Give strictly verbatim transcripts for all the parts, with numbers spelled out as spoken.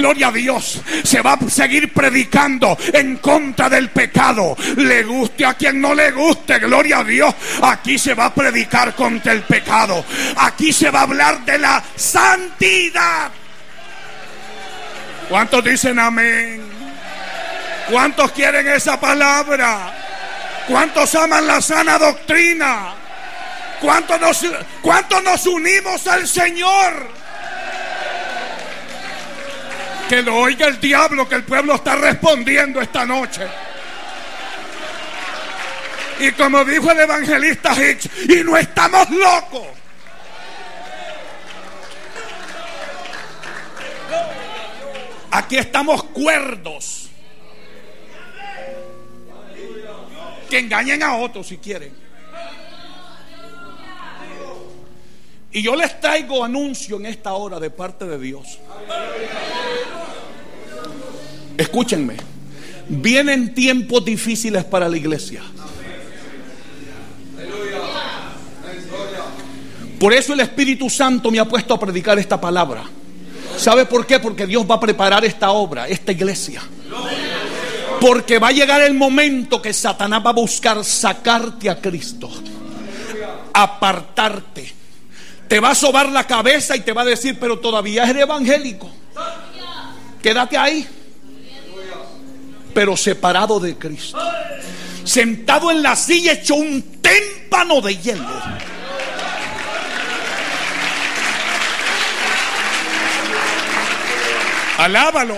gloria a Dios, se va a seguir predicando en contra del pecado. Le guste a quien no le guste, gloria a Dios, aquí se va a predicar contra el pecado. Aquí se va a hablar de la santidad. ¿Cuántos dicen amén? ¿Cuántos quieren esa palabra? ¿Cuántos aman la sana doctrina? ¿Cuántos nos, cuántos nos unimos al Señor? Que lo oiga el diablo, que el pueblo está respondiendo esta noche. Y como dijo el evangelista Hicks, y no estamos locos. Aquí estamos cuerdos. Que engañen a otros si quieren. Y yo les traigo anuncio en esta hora de parte de Dios. Escúchenme. Vienen tiempos difíciles para la iglesia. Por eso el Espíritu Santo me ha puesto a predicar esta palabra. ¿Sabe por qué? Porque Dios va a preparar esta obra, esta iglesia. Porque va a llegar el momento que Satanás va a buscar sacarte a Cristo, apartarte. Te va a sobar la cabeza y te va a decir, pero todavía eres evangélico. Quédate ahí. Pero separado de Cristo, sentado en la silla hecho un témpano de hielo. Alábalo.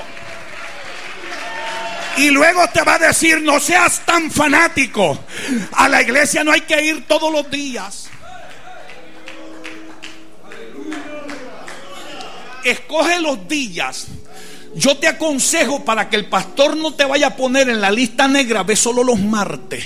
Y luego te va a decir, no seas tan fanático. A la iglesia no hay que ir todos los días. Escoge los días. Yo te aconsejo, para que el pastor no te vaya a poner en la lista negra, ve solo los martes.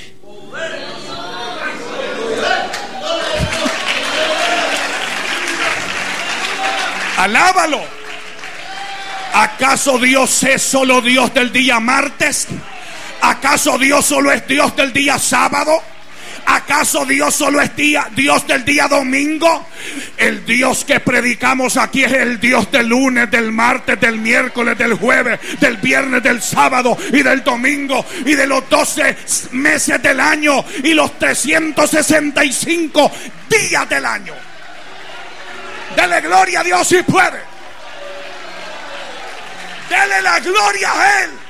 Alábalo. ¿Acaso Dios es solo Dios del día martes? ¿Acaso Dios solo es Dios del día sábado? ¿Acaso Dios solo es día, Dios del día domingo? El Dios que predicamos aquí es el Dios del lunes, del martes, del miércoles, del jueves, del viernes, del sábado y del domingo, y de los doce meses del año y los trescientos sesenta y cinco días del año. Dele gloria a Dios si puede. Dele la gloria a Él.